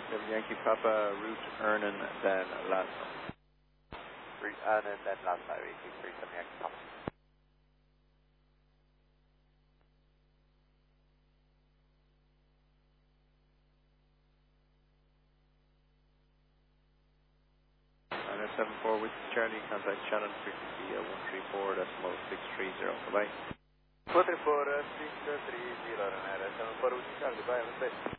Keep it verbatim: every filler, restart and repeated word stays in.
seven Yankee Papa, route Ernan, then Laszlo. Route Ernan, then Laszlo, E Q three seven Yankee Papa. nine seven four with Charlie, contact Shannon frequency uh, one three four decimal six three zero. Bye bye. one three four six three zero, nine seven four with Charlie, bye, have a